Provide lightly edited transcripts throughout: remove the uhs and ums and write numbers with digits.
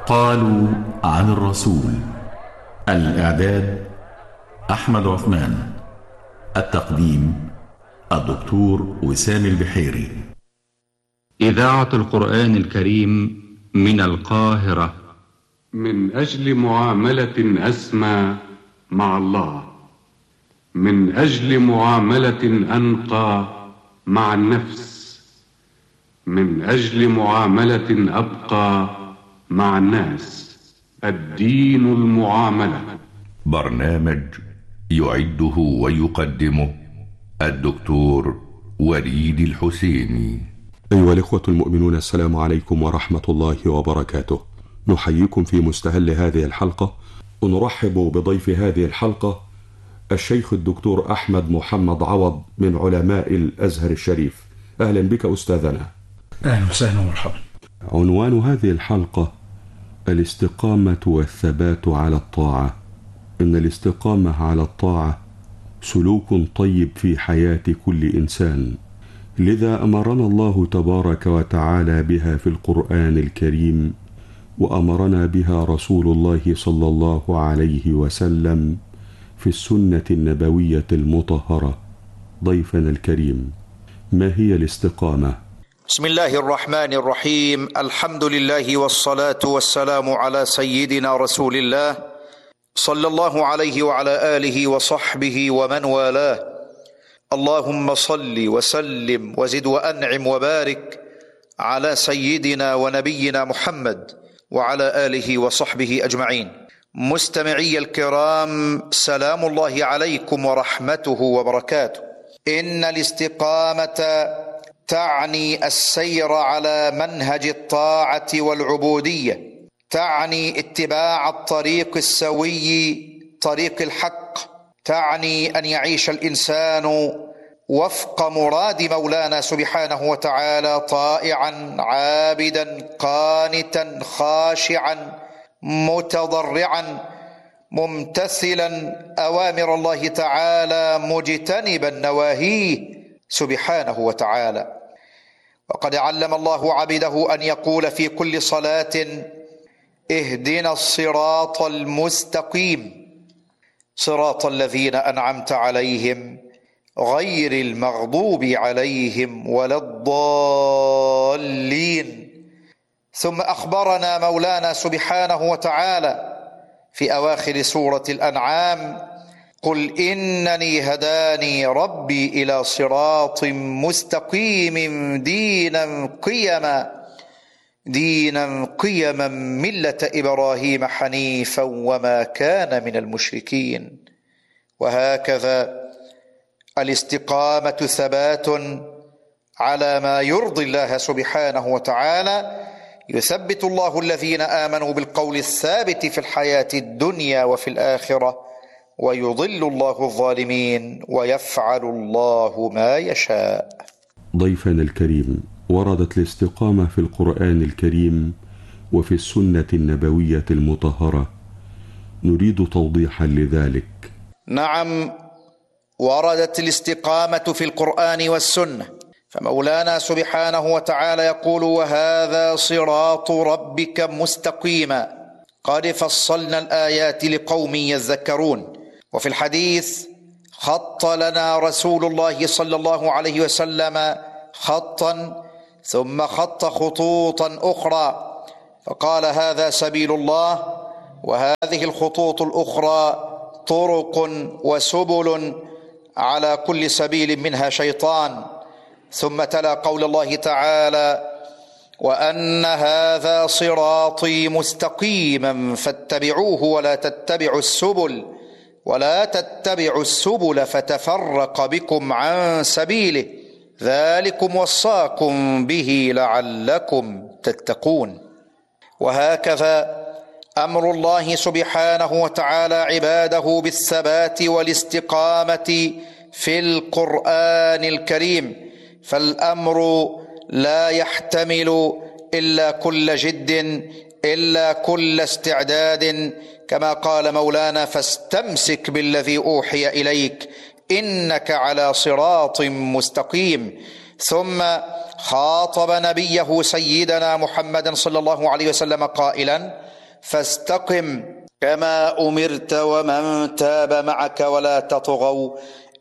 قالوا عن الرسول. الإعداد أحمد عثمان. التقديم الدكتور وسام البحيري. إذاعة القرآن الكريم من القاهرة. من أجل معاملة أسمى مع الله، من أجل معاملة أنقى مع النفس، من أجل معاملة أبقى مع الناس. الدين المعاملة. برنامج يعده ويقدمه الدكتور وليد الحسيني. أيها الإخوة المؤمنون، السلام عليكم ورحمة الله وبركاته. نحييكم في مستهل هذه الحلقة، ونرحب بضيف هذه الحلقة الشيخ الدكتور أحمد محمد عوض من علماء الأزهر الشريف. أهلا بك أستاذنا. أهلا وسهلا ومرحبا. عنوان هذه الحلقة الاستقامة والثبات على الطاعة. إن الاستقامة على الطاعة سلوك طيب في حياة كل إنسان، لذا أمرنا الله تبارك وتعالى بها في القرآن الكريم، وأمرنا بها رسول الله صلى الله عليه وسلم في السنة النبوية المطهرة. ضيفنا الكريم، ما هي الاستقامة؟ بسم الله الرحمن الرحيم. الحمد لله والصلاة والسلام على سيدنا رسول الله صلى الله عليه وعلى آله وصحبه ومن والاه. اللهم صل وسلم وزد وأنعم وبارك على سيدنا ونبينا محمد وعلى آله وصحبه أجمعين. مستمعي الكرام، سلام الله عليكم ورحمته وبركاته. إن الاستقامة تعني السير على منهج الطاعة والعبودية، تعني اتباع الطريق السوي، طريق الحق، تعني أن يعيش الإنسان وفق مراد مولانا سبحانه وتعالى، طائعا عابدا قانتا خاشعا متضرعا ممتثلا أوامر الله تعالى مجتنبا نواهيه سبحانه وتعالى. وقد علم الله عبده أن يقول في كل صلاة: اهدنا الصراط المستقيم صراط الذين أنعمت عليهم غير المغضوب عليهم ولا الضالين. ثم أخبرنا مولانا سبحانه وتعالى في أواخر سورة الأنعام: قل إنني هداني ربي إلى صراط مستقيم دينا قيما ملة إبراهيم حنيفا وما كان من المشركين. وهكذا الاستقامة ثبات على ما يرضي الله سبحانه وتعالى. يثبت الله الذين آمنوا بالقول الثابت في الحياة الدنيا وفي الآخرة، ويضل الله الظالمين، ويفعل الله ما يشاء. ضيفنا الكريم، وردت الاستقامة في القرآن الكريم وفي السنة النبوية المطهرة، نريد توضيحا لذلك. نعم، وردت الاستقامة في القرآن والسنة، فمولانا سبحانه وتعالى يقول: وهذا صراط ربك مستقيما قد فصلنا الآيات لقوم يذكرون. وفي الحديث: خط لنا رسول الله صلى الله عليه وسلم خطا ثم خط خطوطا أخرى، فقال: هذا سبيل الله، وهذه الخطوط الأخرى طرق وسبل، على كل سبيل منها شيطان. ثم تلا قول الله تعالى: وأن هذا صراطي مستقيما فاتبعوه ولا تتبعوا السبل فتفرق بكم عن سبيله، ذلكم وصاكم به لعلكم تتقون. وهكذا أمر الله سبحانه وتعالى عباده بالثبات والاستقامة في القرآن الكريم، فالأمر لا يحتمل إلا كل جد، إلا كل استعداد، كما قال مولانا: فاستمسك بالذي أوحي إليك إنك على صراط مستقيم. ثم خاطب نبيه سيدنا محمد صلى الله عليه وسلم قائلا: فاستقم كما أمرت ومن تاب معك ولا تطغوا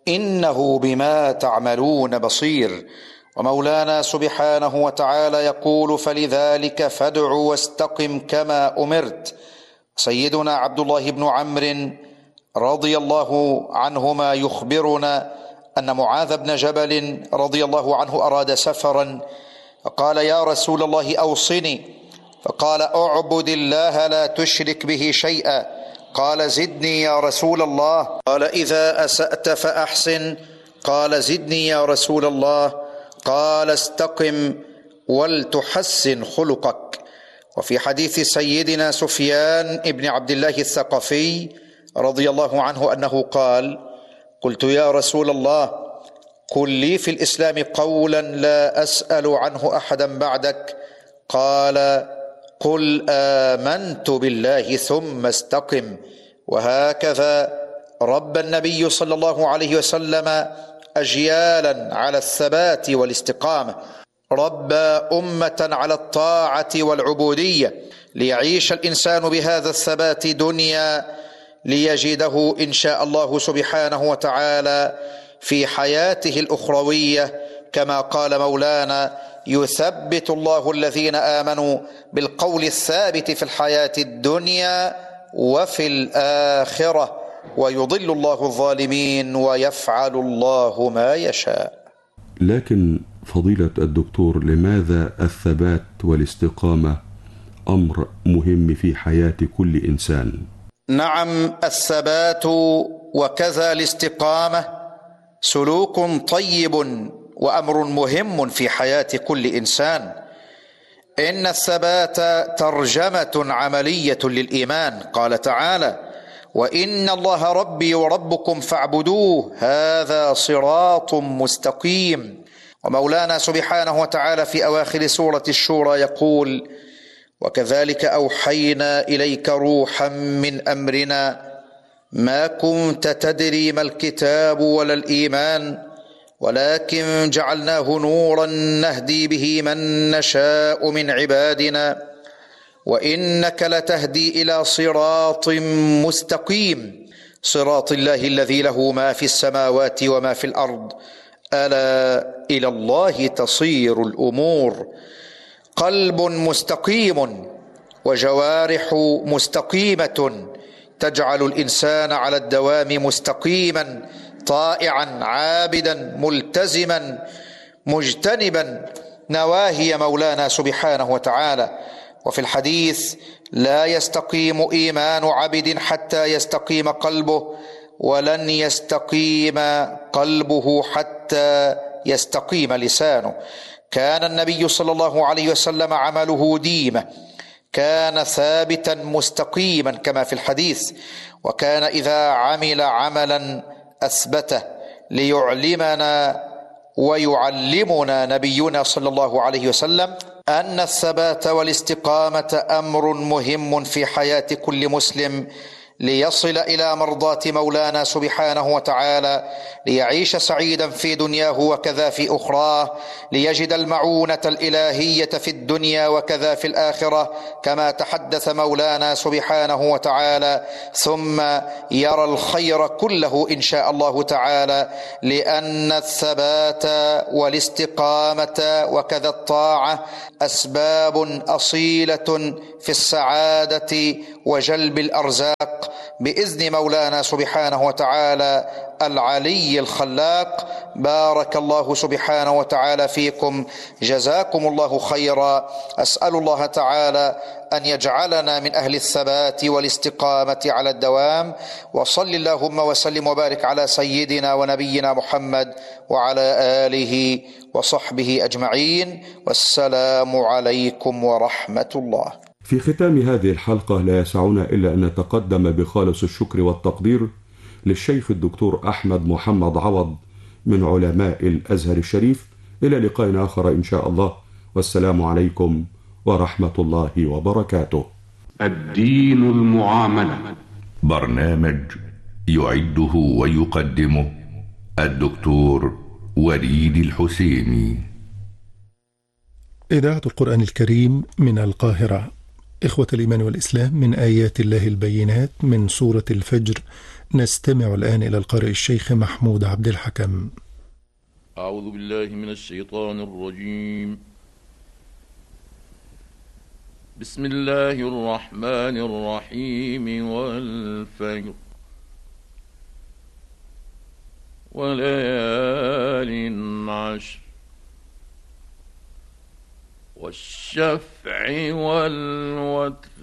إنه بما تعملون بصير. ومولانا سبحانه وتعالى يقول: فلذلك فادع واستقم كما أمرت. سيدنا عبد الله بن عمرو رضي الله عنهما يخبرنا أن معاذ بن جبل رضي الله عنه أراد سفرا، فقال: يا رسول الله أوصني. فقال: اعبد الله لا تشرك به شيئا. قال: زدني يا رسول الله. قال: إذا أسأت فأحسن. قال: زدني يا رسول الله. قال: استقم ولتحسن خلقك. وفي حديث سيدنا سفيان بن عبد الله الثقفي رضي الله عنه أنه قال: قلت يا رسول الله قل لي في الإسلام قولا لا أسأل عنه أحدا بعدك. قال: قل آمنت بالله ثم استقم. وهكذا رب النبي صلى الله عليه وسلم أجيالا على الثبات والاستقامة، ربى أمة على الطاعة والعبودية ليعيش الإنسان بهذا الثبات دنيا ليجده إن شاء الله سبحانه وتعالى في حياته الأخروية، كما قال مولانا: يثبت الله الذين آمنوا بالقول الثابت في الحياة الدنيا وفي الآخرة ويضل الله الظالمين ويفعل الله ما يشاء. لكن فضيلة الدكتور، لماذا الثبات والاستقامة أمر مهم في حياة كل إنسان؟ نعم، الثبات وكذا الاستقامة سلوك طيب وأمر مهم في حياة كل إنسان. إن الثبات ترجمة عملية للإيمان. قال تعالى: وإن الله ربي وربكم فاعبدوه هذا صراط مستقيم. ومولانا سبحانه وتعالى في أواخر سورة الشورى يقول: وكذلك أوحينا إليك روحا من أمرنا ما كنت تدري ما الكتاب ولا الإيمان ولكن جعلناه نورا نهدي به من نشاء من عبادنا وإنك لتهدي إلى صراط مستقيم صراط الله الذي له ما في السماوات وما في الأرض ألا إلى الله تصير الأمور. قلب مستقيم وجوارح مستقيمة تجعل الإنسان على الدوام مستقيما طائعا عابدا ملتزما مجتنبا نواهي مولانا سبحانه وتعالى. وفي الحديث: لا يستقيم إيمان عبد حتى يستقيم قلبه ولن يستقيم قلبه حتى يستقيم لسانه. كان النبي صلى الله عليه وسلم عمله ديمة، كان ثابتا مستقيما كما في الحديث، وكان إذا عمل عملا أثبته ليعلمنا ويعلمنا نبينا صلى الله عليه وسلم أن الثبات والاستقامة أمر مهم في حياة كل مسلم ليصل إلى مرضاة مولانا سبحانه وتعالى، ليعيش سعيدا في دنياه وكذا في أخراه، ليجد المعونة الإلهية في الدنيا وكذا في الآخرة كما تحدث مولانا سبحانه وتعالى، ثم يرى الخير كله إن شاء الله تعالى، لأن الثبات والاستقامة وكذا الطاعة أسباب أصيلة في السعادة وجلب الأرزاق بإذن مولانا سبحانه وتعالى العلي الخلاق. بارك الله سبحانه وتعالى فيكم، جزاكم الله خيرا. أسأل الله تعالى أن يجعلنا من أهل الثبات والاستقامة على الدوام. وصل اللهم وسلم وبارك على سيدنا ونبينا محمد وعلى آله وصحبه أجمعين، والسلام عليكم ورحمة الله. في ختام هذه الحلقة لا يسعنا إلا أن نتقدم بخالص الشكر والتقدير للشيخ الدكتور أحمد محمد عوض من علماء الأزهر الشريف. إلى لقاء آخر إن شاء الله، والسلام عليكم ورحمة الله وبركاته. الدين المعاملة، برنامج يعده ويقدمه الدكتور وليد الحسيني. إذاعة القرآن الكريم من القاهرة. إخوة الإيمان والإسلام، من آيات الله البينات من سورة الفجر، نستمع الآن إلى القارئ الشيخ محمود عبد الحكم. أعوذ بالله من الشيطان الرجيم. بسم الله الرحمن الرحيم. والفجر وليال عشر والشفع والوتر